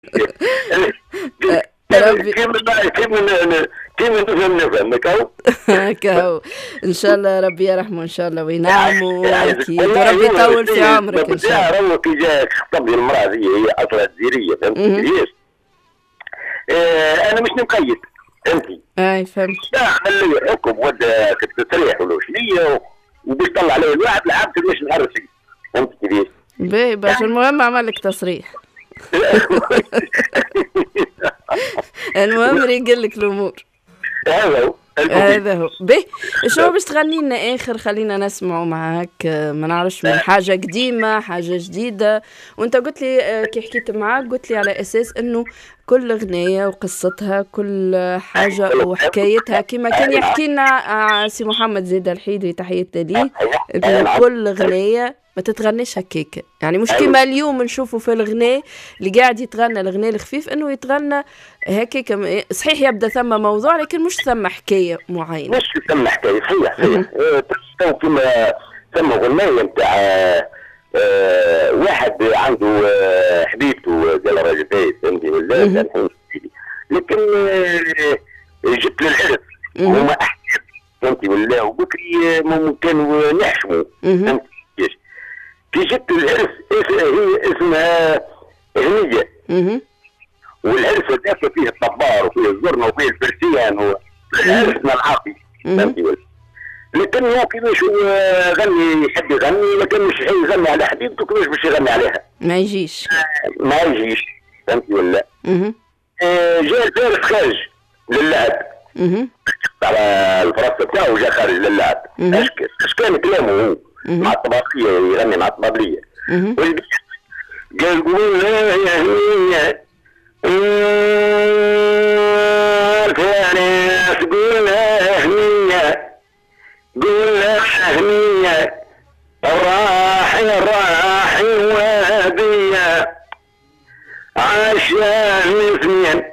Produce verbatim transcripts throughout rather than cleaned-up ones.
ربي كيف كيف كيف نفهم نفهمك اهو. هكا ان شاء الله ربي يرحمه ان شاء الله وينعمه اكيد والله وربي هو يطول في السيد عمرك ان شاء الله. بداها هو كي جا خطب لي المراه هذه هي اصلا جزيريه فهمت مهم. كيفاش؟ آه انا مش نقيد فهمتي؟ اي فهمت. نعمل لي حكم ولا تصريح ولا شنية وباش طلع عليه الواحد لعبت باش نهرس فيه فهمت كيفاش؟ باهي باش المهم عمل لك تصريح. المهم يقول لك الامور. هذا هو هذا هو به. شو باش تغني لنا اخر خلينا نسمعوا معاك ما نعرفش من حاجه قديمه حاجه جديده. وانت قلت لي كي حكيت معاك قلت لي على اساس انه كل اغنيه وقصتها كل حاجه وحكايتها كما كان يحكي لنا سي محمد زيد الحيدري تحياتنا ليه. كل اغنيه ما تتغنيش هكاك يعني مش كيما اليوم نشوفوا في الغناء اللي قاعد يتغنى الغناء الخفيف انه يتغنى هكاك صحيح يبدا ثم موضوع لكن مش ثم حكايه معينه. مش ثم حكايه صحيح صحيح تو كيما ثم غنايه نتاع آه واحد عنده آه حبيبته قال راجل بايت فهمتي ولا لكن آه جبت للعرس هما احباب فهمتي ولا وبكري كانوا نحشموا فهمتي كيفاش كي جبت العرس هي اسمها هنيه والعرس هذاك فيه الطبار وفيه الزرنه وفيه الفرسيان وعرسنا العاقي فهمتي ولا لكن هو كيفاش غني يحب يغني لكن مش يغني على حبيبته كيفاش باش يغني عليها ما يجيش ما يجيش فهمتي ولا آه جاء الفارس خارج للعب على الفرصه بتاعه جا خارج للعب اش اش كان كلامه هو مع الطبابليه يغني مع الطبابليه قال قول لا يا هنيه الفارس قول لا هنيه قول لا هنيه الراحل الراحل وابيه عشان اثنين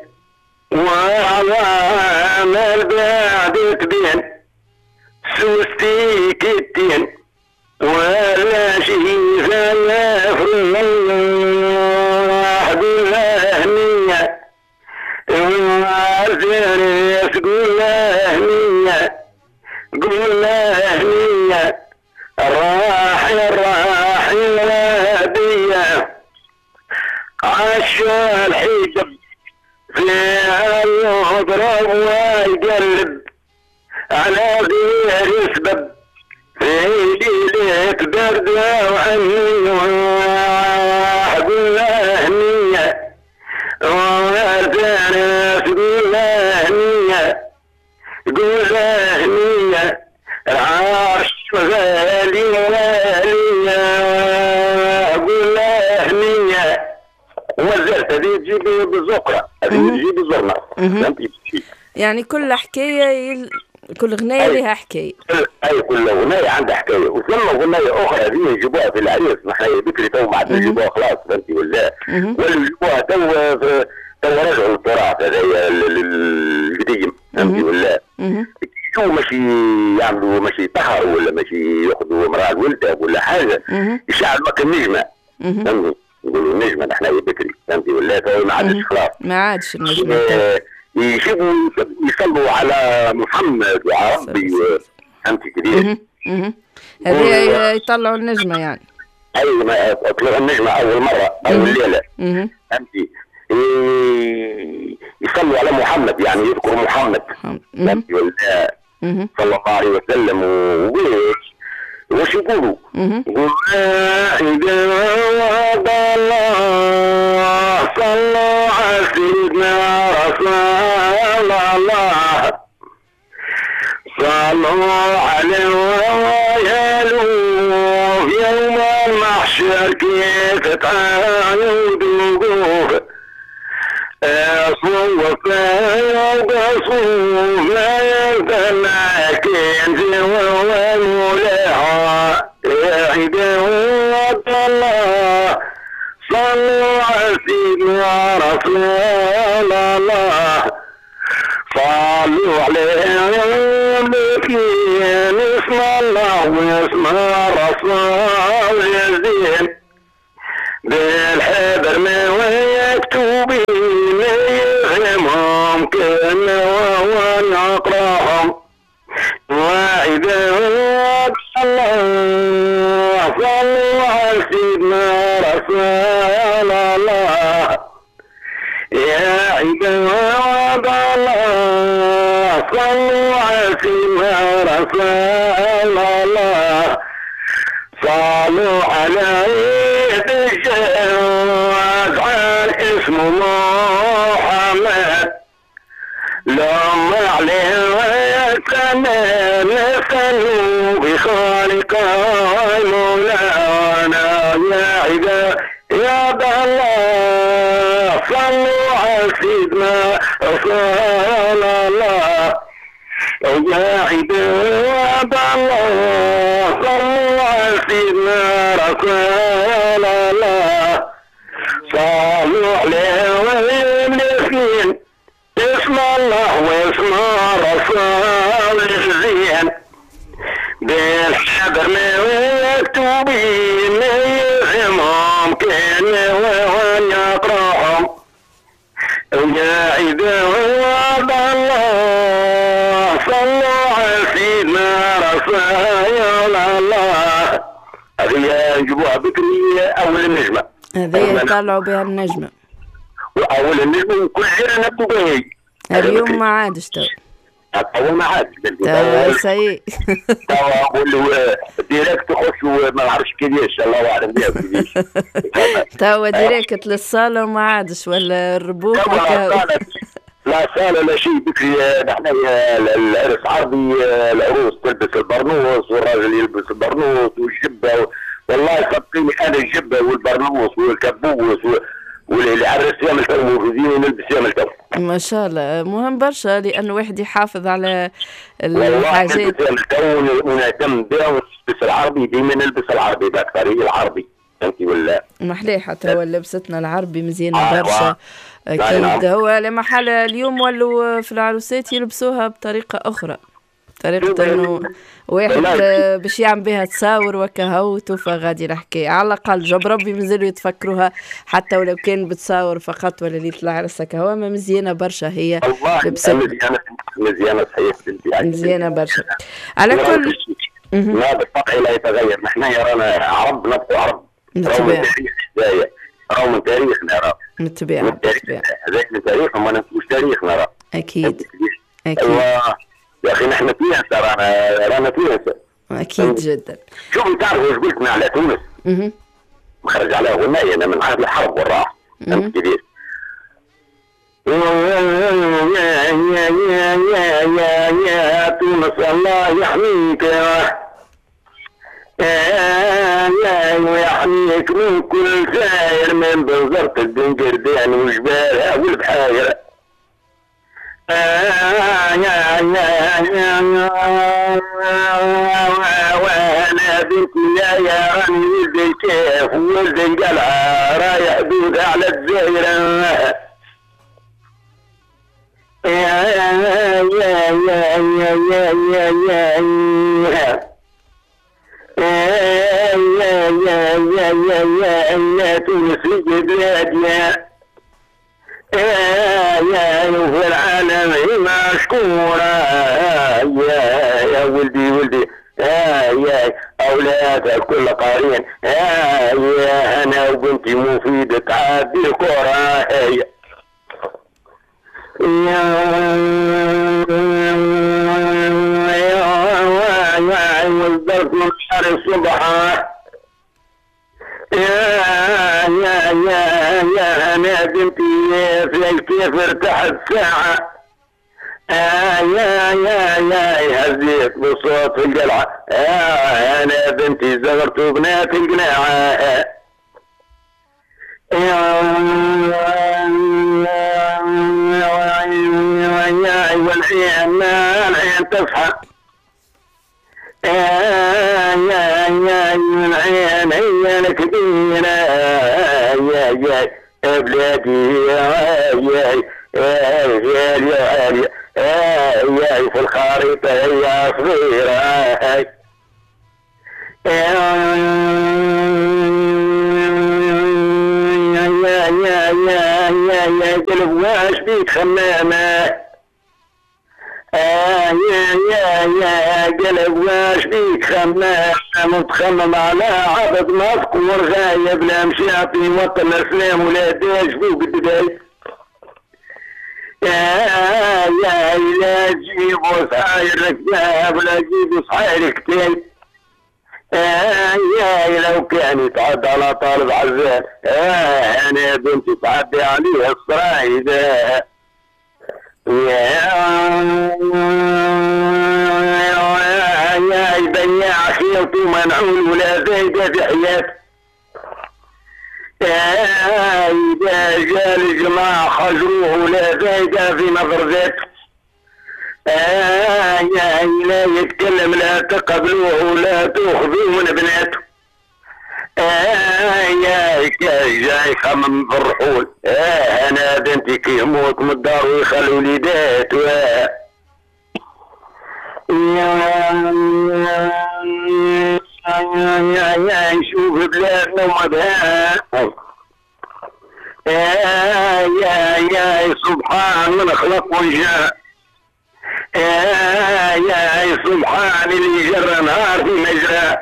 وعظام البعد تبين سوستي كتين ولا شي ثلاث روح قول له هنية والفارس قول له هنية قول له هنية الراحل الراحل وابيه عشا الحجب فيها يضرب ويقلب على غير سبب في ليلة برد وعني قول له هنية والفارس قول له هنية قول له هنية العرش غالي والية قول له هنية وزرت هذه تجيب بالزقرة هذه تجيب بالزرنة فهمتي يعني كل حكاية يل... كل غناية لها حكاية. اي كل غناية عندها حكاية وثم غناية اخرى هذه يجيبوها في العريس نحن بكري تو ما عادش يجيبوها خلاص فهمتي ولا ولا يجيبوها تو تو رجعوا التراث هذايا القديم فهمتي ولا شو ماشي يعملوا ماشي طهروا ولا ماشي ياخذوا امراه ولده ولا حاجه يشعل وقت النجمه فهمتي نقولوا النجمه نحن بكري فهمتي ولا تو ما عادش خلاص ما عادش النجمه يجيبوا يصلوا على محمد وعلى ربي فهمتي كيفاش هذه يطلعوا النجمه يعني اي ما اطلعوا النجمه اول مره اول ليله فهمتي يصلوا على محمد يعني يذكر محمد فهمتي ولا صلى الله عليه وسلم وويش وش يقولوا؟ يقولوا إذا وعد الله صلوا على سيدنا رسول الله صلوا عليه ويالوه يوم المحشر كيف تعاود وقوف صوف وصوف لا ينفع كنز وهو المولى يا عباد الله صلوا على سيدنا رسول الله صلوا عليه اسم الله واسم الرسول يزين بالحبر ما ممكن وهو يقرأهم وإذا الله صلوا على سيدنا رسول الله يا عباد الله صلوا على سيدنا رسول الله صلوا عليه بالجواد عن اسمه محمد لما عليه ويتمنى نسألوا بخالق مولانا يا عباد يا الله صلوا على سيدنا رسول الله يا عباد الله صلوا على سيدنا رسول الله صلوا عليه والمسكين اسم الله واسم رسول الزين بالحذر مكتوبين ممكن وهو يقرأهم يا عباد الله صلوا على سيدنا رسول الله. هذه يجيبوها بكري أول النجمة، هذه يطلعوا بها النجمة وأول النجمة كل غير نبدو به. اليوم ما عادش تو أول ما عادش توا سيء توا أقول ديريكت تخش وما نعرفش كيفاش الله أعلم بها كيفاش توا ديريكت للصالة وما عادش ولا الربوح لا صالة لا شيء بكري. نحن العرس عربي العروس تلبس البرنوس والراجل يلبس البرنوس والجبة والله صدقيني أنا الجبة والبرنوس والكبوس واللي عرس يعمل تو وزين ونلبس يعمل تو ما شاء الله. مهم برشا لأنه واحد يحافظ على الحاجات والله نلبس يعمل تو ونهتم بها ونلبس العربي ديما نلبس العربي بأكثر هي العربي فهمتي ولا محليه حتى هو لبستنا العربي مزيانة برشا أكيد. هو لما حال اليوم ولوا في العروسات يلبسوها بطريقة أخرى طريقة انه واحد باش يعمل بها تصاور وكهو توفى غادي الحكاية على الأقل جاب ربي مازالوا يتفكروها حتى ولو كان بتصاور فقط ولا ليلة العرس هكا. ما مزيانة برشا هي لبست مزيانة مزيانة صحيح مزيانة برشا على كل ما بالطبع لا يتغير. نحن رانا عرب نبقوا عرب راهو من تاريخ البداية راهو من تاريخنا راه من الطبيعة من تاريخ هذاك من تاريخهم ما ننسوش تاريخنا راه أكيد أكيد يا أخي نحن تونس رانا رانا تونس أكيد جدا. شوفوا تعرفوا ايش قلت على تونس؟ اها مخرج عليها غناية أنا من عهد الحرب والراحة فهمت كيفاش؟ يا يا يا يا يا يا تونس الله يحميك يا يحميك من كل زاير من بنزرة الدنقردان والجبال والبحاير يا يا يا وانا بنتي يا يا راني ولد الكيف ولد القلعة رايح دود على الدايرة يا يا يا يا يا يا يا يا يا يا يا تونس بلادنا يا يا في العالم مشكورة يا يا ولدي ولدي يا يا أولادك كل قارين يا يا أنا وبنتي مفيدة تعدي الكرة يا يا يا والضرب من شهر الصبح يا يا يا يا أنا بنتي في الكيف ارتحت ساعة يا يا يا هزيت بصوت القلعة يا أنا بنتي زغرت بنات القناعة يا يا والعين العين تصحى يا يا يا العين هي الكبيرة يا يا بلادي يا يا يا يا يا في الخريطة يا صغيرة يا يا يا يا يا يا قلب واش بيك خمامة، آه يا يا يا قلب واش بيك خمامة، متخمم على عبد مذكور غايب لا مشى في وطن الاسلام ولا داش فوق الدبي. يا يا لا جيبوا صاير كتاب ولا جيبوا صاير كتاب. آه يا لو كان يتعدى على طالب عزام، آه انا بنتي تعدي عليها الصرايدة. يا يا بياع خيرته منعول ولا زايدة في حياته. يا إذا جاء الجماعة خجروه ولا زايدة في نظر ذاته. آه يا لا يتكلم لا تقبلوه ولا تأخذوه من بناته. آه يا جاي يخمم في الرحول. آه أنا بنتي كي يموت من الدار ويخلي وليداته. آه يا يا يا نشوف بلادنا ومدها. آه يا يا سبحان من خلق وجاه. آه يا سبحان اللي جرى نهار في مجرى.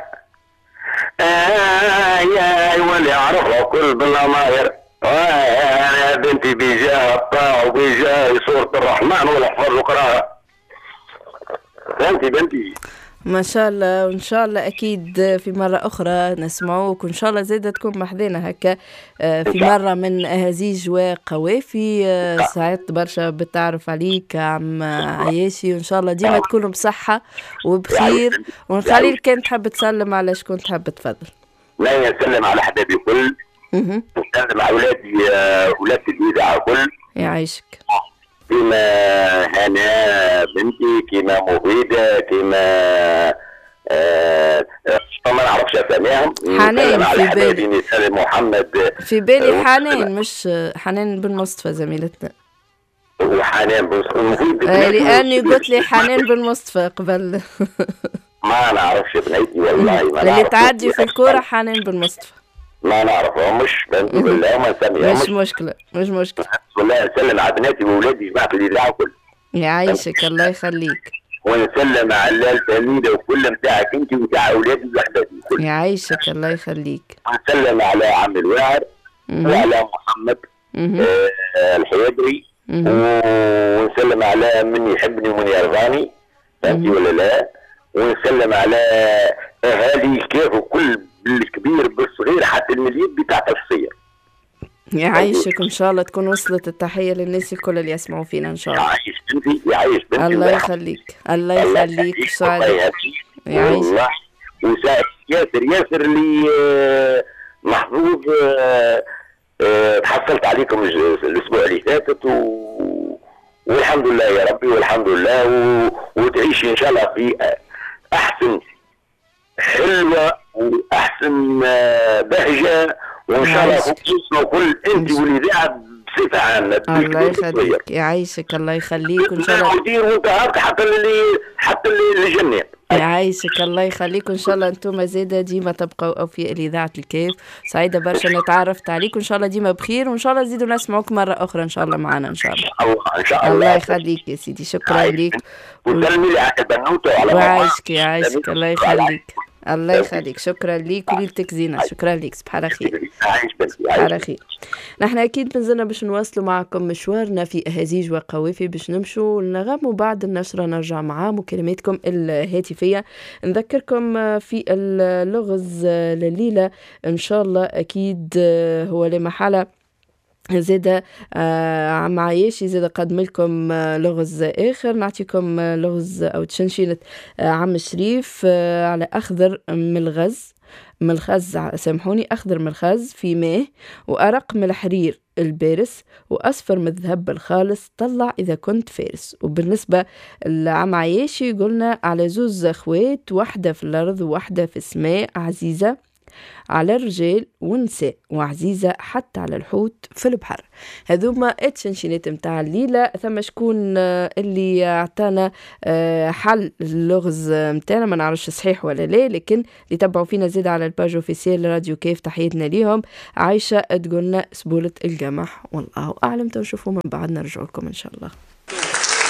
آه يا واللي يعرفه كل بالضمائر. آه يا بنتي بجاه الطاعة وبجاه سورة الرحمن والحفظ وقراها. فهمتي بنتي؟ ما شاء الله، وإن شاء الله أكيد في مرة أخرى نسمعوك، وإن شاء الله زيادة تكون محذنا هكا في مرة من أهازيج وقوافي. سعدت برشا بالتعرف عليك عم عياشي، وإن شاء الله ديما تكونوا بصحة وبخير، ونخليك كان تحب تسلم على شكون تحب تفضل. لا نسلم على حبايبي الكل، نسلم على أولادي أولاد الإذاعة الكل. يعيشك. كما هنا بنتي، كما مفيدة، كما آه ما نعرفش اساميهم. حنان في بالي، نسال محمد في بالي حنان، مش حنان بن مصطفى زميلتنا. وحنان بن مفيد آه لاني قلت لي حنان بن مصطفى قبل. ما نعرفش بنيتي والله، ما اللي تعدي في الكوره حنان بن مصطفى. ما نعرفهم، مش بنتي ولا ما نسميهم. مش مشكله مش مشكله. والله نسلم على بناتي واولادي جماعه الاذاعه الكل. يعيشك الله يخليك. ونسلم على التلميذه وكل نتاعك انت ونتاع اولادي واحبابي. يعيشك الله يخليك. ونسلم على عم الواعر وعلى محمد آه الحيادري، ونسلم على من يحبني ومن يرضاني، فهمتي ولا لا؟ ونسلم على اهالي كيف وكل بالكبير بالصغير حتى المليون بتاع الصغير. يعيشك، ان شاء الله تكون وصلت التحيه للناس الكل اللي يسمعوا فينا ان شاء الله. يعيش بنتي، يعيش بنتي. الله يخليك الله يخليك. سعيد يعيش. وسعيد ياسر ياسر اللي محظوظ تحصلت عليكم الاسبوع اللي فاتت و... والحمد لله يا ربي، والحمد لله و... وتعيشي ان شاء الله في احسن حلوه واحسن بهجه، وان شاء الله خصوصنا وكل انت والاذاعه بصفه عامه. الله يخليك. يعيشك الله يخليك. وان شاء الله المدير وانت حتى اللي حتى اللي جنات. يعيشك الله يخليك. وان شاء الله انتم زاده ديما تبقوا اوفياء لاذاعه الكيف. سعيده برشا اني تعرفت عليك، وان شاء الله ديما بخير، وان شاء الله نزيدوا نسمعوك مره اخرى ان شاء الله معنا ان شاء الله. الله ان شاء الله. الله يخليك يا سيدي، شكرا لك. وسلمي لي على البنوته وعلى يعيشك يعيشك الله يخليك. الله يخليك، شكرا ليك وليلتك زينة. شكرا ليك، صباح على خير. صباح على خير. نحن أكيد مازلنا باش نواصلوا معكم مشوارنا في أهازيج وقوافي، باش نمشوا للنغم وبعد النشرة نرجع مع مكالماتكم الهاتفية. نذكركم في اللغز لليلة إن شاء الله أكيد هو لمحالة زيادة آه عم عايشي زيادة قدم لكم آه لغز آخر. نعطيكم آه لغز أو تشنشينة آه عم شريف آه على أخضر من الغز من الخز سامحوني أخضر من الخز في ماء، وأرق من الحرير البارس، وأصفر من الذهب الخالص طلع إذا كنت فارس. وبالنسبة لعم عايشي قلنا على زوز أخوات، واحدة في الأرض وواحدة في السماء عزيزة، على الرجال والنساء وعزيزة حتى على الحوت في البحر. هذوما التشنشينات متاع الليلة. ثم شكون اللي اعطانا حل اللغز متاعنا ما نعرفش صحيح ولا لا، لكن اللي تبعوا فينا زيادة على الباج اوفيسيال راديو كيف تحياتنا ليهم. عايشة تقولنا سبولة القمح والله أعلم، تنشوفوا من بعد نرجع لكم إن شاء الله.